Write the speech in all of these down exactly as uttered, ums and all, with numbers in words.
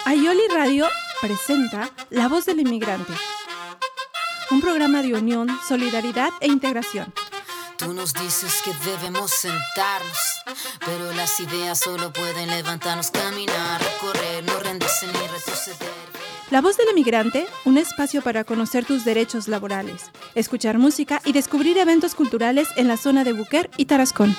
Ayoli Radio presenta La Voz del Inmigrante, un programa de unión, solidaridad e integración. Tú nos dices que debemos sentarnos, pero las ideas solo pueden levantarnos, caminar, recorrer, no rendirse ni retroceder. La Voz del Inmigrante, un espacio para conocer tus derechos laborales, escuchar música y descubrir eventos culturales en la zona de Buquer y Tarascón.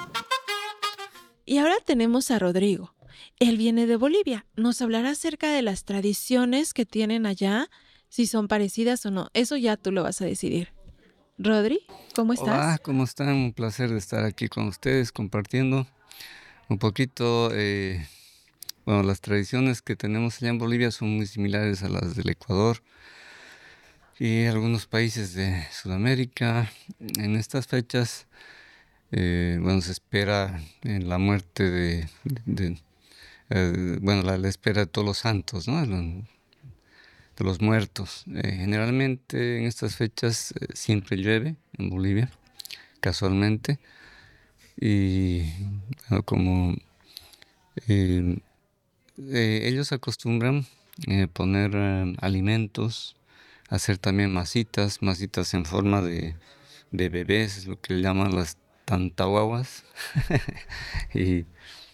Y ahora tenemos a Rodrigo. Él viene de Bolivia. Nos hablará acerca de las tradiciones que tienen allá, si son parecidas o no. Eso ya tú lo vas a decidir. Rodri, ¿cómo estás? Hola, ¿cómo están? Un placer de estar aquí con ustedes compartiendo un poquito. Eh, bueno, las tradiciones que tenemos allá en Bolivia son muy similares a las del Ecuador y algunos países de Sudamérica. En estas fechas, eh, bueno, se espera en la muerte de, de, de eh, bueno, la, la espera de todos los santos, ¿no? De los muertos. Eh, generalmente en estas fechas eh, siempre llueve en Bolivia, casualmente, y bueno, como eh, eh, ellos acostumbran eh, poner eh, alimentos, hacer también masitas, masitas en forma de, de bebés, es lo que llaman las tantahuahuas, y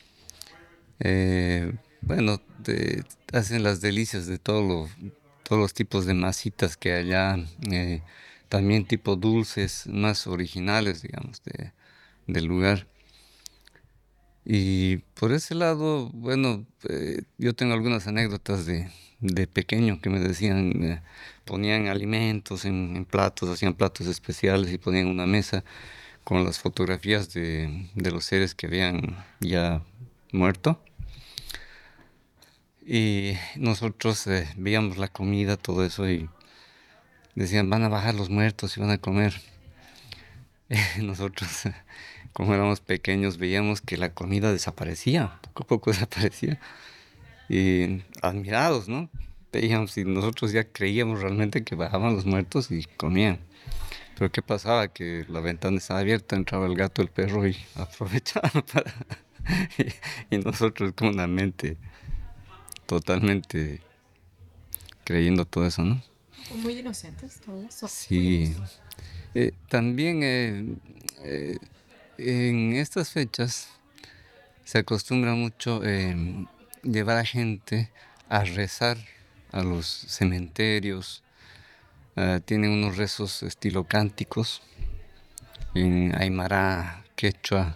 eh, bueno, de, hacen las delicias de todo lo todos los tipos de masitas que hay allá, eh, también tipo dulces más originales, digamos, de, del lugar. Y por ese lado, bueno, eh, yo tengo algunas anécdotas de, de pequeño que me decían, eh, ponían alimentos en, en platos, hacían platos especiales y ponían una mesa con las fotografías de, de los seres que habían ya muerto. Y nosotros eh, veíamos la comida, todo eso, y decían, van a bajar los muertos y van a comer. Eh, nosotros, como éramos pequeños, veíamos que la comida desaparecía, poco a poco desaparecía. Y admirados, ¿no? Veíamos y nosotros ya creíamos realmente que bajaban los muertos y comían. Pero ¿qué pasaba? Que la ventana estaba abierta, entraba el gato, el perro y aprovechaban para... y, y nosotros con una mente... totalmente creyendo todo eso, ¿no? Muy inocentes todos. Sí. Eh, también eh, eh, en estas fechas se acostumbra mucho eh, llevar a gente a rezar a los cementerios. Uh, tienen unos rezos estilo cánticos en aymara, quechua.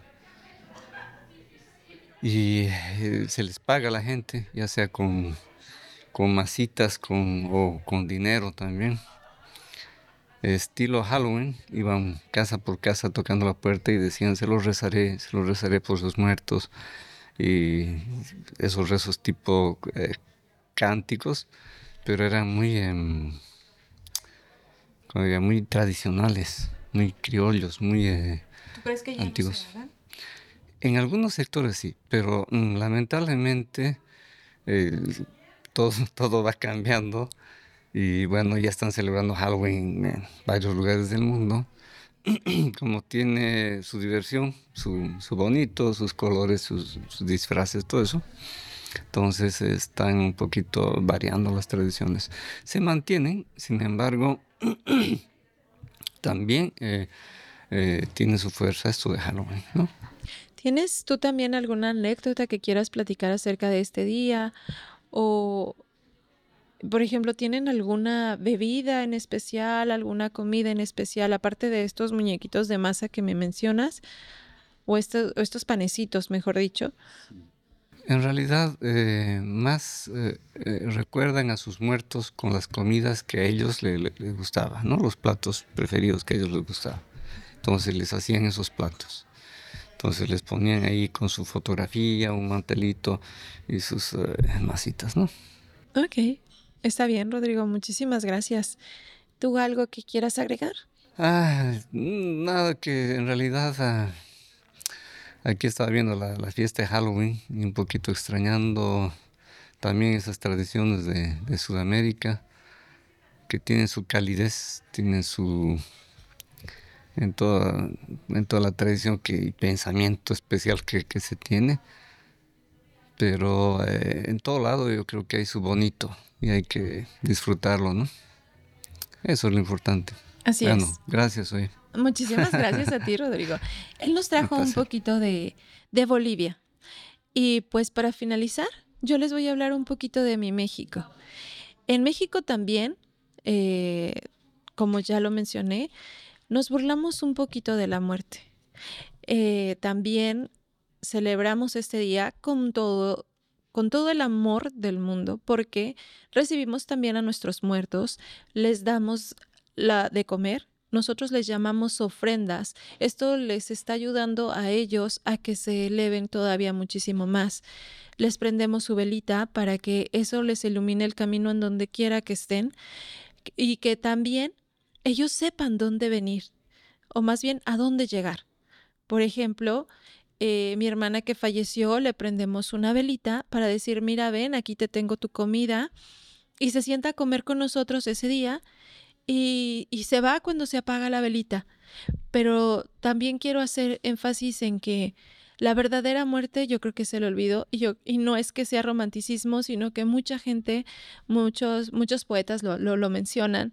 Y eh, se les paga a la gente, ya sea con, con masitas con, o con dinero también. Estilo Halloween, iban casa por casa tocando la puerta y decían, se los rezaré, se los rezaré por sus muertos. Y esos rezos tipo eh, cánticos, pero eran muy, eh, como diría, muy tradicionales, muy criollos, muy eh, ¿Tú crees que ya antiguos. No se hagan? En algunos sectores sí, pero mm, lamentablemente eh, todo, todo va cambiando y bueno, ya están celebrando Halloween en varios lugares del mundo. Como tiene su diversión, su, su bonito, sus colores, sus, sus disfraces, todo eso. Entonces están un poquito variando las tradiciones. Se mantienen, sin embargo, también eh, eh, tiene su fuerza esto de Halloween, ¿no? ¿Tienes tú también alguna anécdota que quieras platicar acerca de este día? O, por ejemplo, ¿tienen alguna bebida en especial, alguna comida en especial, aparte de estos muñequitos de masa que me mencionas? O estos, o estos panecitos, mejor dicho. En realidad, eh, más eh, eh, recuerdan a sus muertos con las comidas que a ellos les le, le gustaban, ¿no? Los platos preferidos que a ellos les gustaban. Entonces les hacían esos platos. Entonces les ponían ahí con su fotografía, un mantelito y sus uh, masitas, ¿no? Ok, está bien, Rodrigo, muchísimas gracias. ¿Tú algo que quieras agregar? Ah, nada, que en realidad ah, aquí estaba viendo la, la fiesta de Halloween y un poquito extrañando también esas tradiciones de, de Sudamérica que tienen su calidez, tienen su... en toda, en toda la tradición que, y pensamiento especial que, que se tiene. pero eh, en todo lado yo creo que hay su bonito y hay que disfrutarlo, ¿no? Eso es lo importante. Así bueno, es. Gracias, oye. Muchísimas gracias a ti, Rodrigo. Él nos trajo un poquito de, de Bolivia. Y pues para finalizar, yo les voy a hablar un poquito de mi México. En México también, eh, como ya lo mencioné, nos burlamos un poquito de la muerte. Eh, también celebramos este día con todo, con todo el amor del mundo, porque recibimos también a nuestros muertos, les damos la de comer. Nosotros les llamamos ofrendas. Esto les está ayudando a ellos a que se eleven todavía muchísimo más. Les prendemos su velita para que eso les ilumine el camino en donde quiera que estén y que también ellos sepan dónde venir o más bien a dónde llegar. Por ejemplo, eh, mi hermana que falleció le prendemos una velita para decir, mira, ven, aquí te tengo tu comida y se sienta a comer con nosotros ese día. Y, y se va cuando se apaga la velita. Pero también quiero hacer énfasis en que la verdadera muerte yo creo que se le olvidó y, yo, y no es que sea romanticismo, sino que mucha gente, muchos, muchos poetas lo, lo, lo mencionan.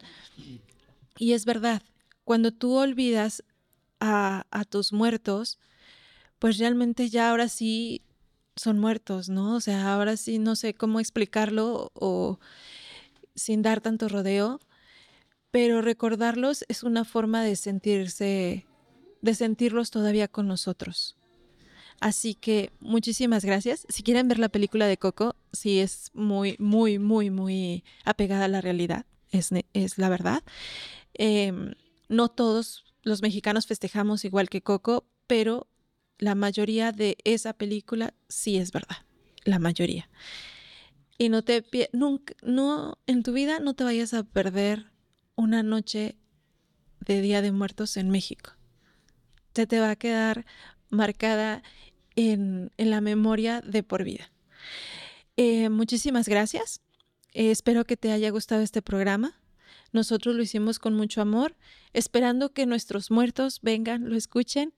Y es verdad, cuando tú olvidas a, a tus muertos, pues realmente ya ahora sí son muertos, ¿no? O sea, ahora sí no sé cómo explicarlo o sin dar tanto rodeo. Pero recordarlos es una forma de sentirse, de sentirlos todavía con nosotros. Así que muchísimas gracias. Si quieren ver la película de Coco, sí es muy, muy, muy, muy apegada a la realidad. Es, es la verdad. Eh, no todos los mexicanos festejamos igual que Coco, pero la mayoría de esa película sí es verdad. La mayoría. Y no te, nunca, no, en tu vida no te vayas a perder una noche de Día de Muertos en México. Se te va a quedar marcada en, en la memoria de por vida. Eh, muchísimas gracias. Eh, espero que te haya gustado este programa. Nosotros lo hicimos con mucho amor, esperando que nuestros muertos vengan, lo escuchen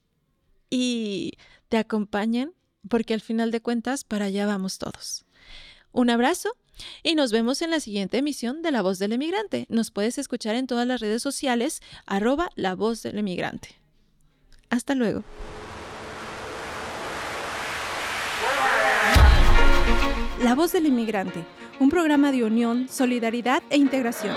y te acompañen, porque al final de cuentas para allá vamos todos. Un abrazo. Y nos vemos en la siguiente emisión de La Voz del Emigrante. Nos puedes escuchar en todas las redes sociales, arroba La Voz del Emigrante. Hasta luego. La Voz del Emigrante, un programa de unión, solidaridad e integración.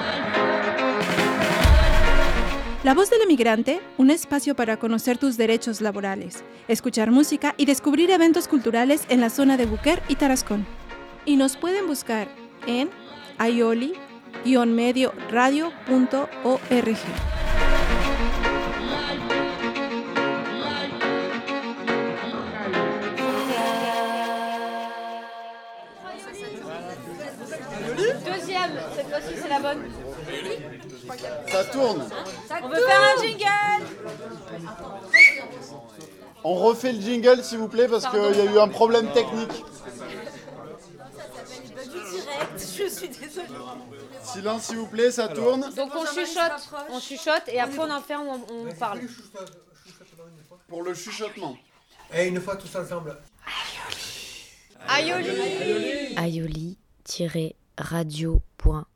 La Voz del Emigrante, un espacio para conocer tus derechos laborales, escuchar música y descubrir eventos culturales en la zona de Buquer y Tarascón. Y nos pueden buscar en ayoli guion medio radio punto org. Deuxième, cette fois-ci c'est la bonne. Ça tourne. Ça On tourne. veut faire un jingle. On refait le jingle s'il vous plaît parce qu'il y a eu un problème technique. Je suis désolée. Silence s'il vous plaît, ça tourne. Donc on chuchote, on chuchote et après on en fait, on, on parle. Pour le chuchotement. Et une fois tous ensemble. Ayoli. ayoli tiret radio point